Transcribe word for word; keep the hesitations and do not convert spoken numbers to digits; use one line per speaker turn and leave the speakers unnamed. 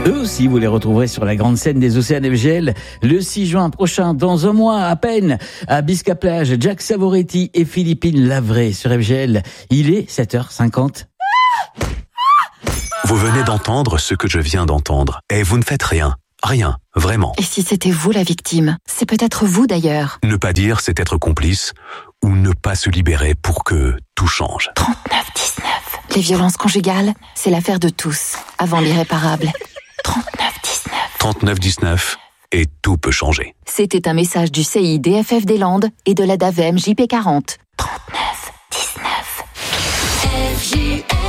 Eux aussi, vous les retrouverez sur la grande scène des Océans F G L le six juin prochain, dans un mois à peine, à Bisca-Plage. Jack Savoretti et Philippine Lavray sur F G L. Il est sept heures cinquante.
Vous venez d'entendre ce que je viens d'entendre. Et vous ne faites rien. Rien. Vraiment.
Et si c'était vous la victime? C'est peut-être vous d'ailleurs.
Ne pas dire, c'est être complice. Ou ne pas se libérer pour que tout change.
trente-neuf dix-neuf. Les violences conjugales, c'est l'affaire de tous. Avant l'irréparable. trente-neuf dix-neuf.
trente-neuf dix-neuf. Et tout peut changer.
C'était un message du C I D F F des Landes et de la D A V E M J P quarante. trente-neuf dix-neuf. F J L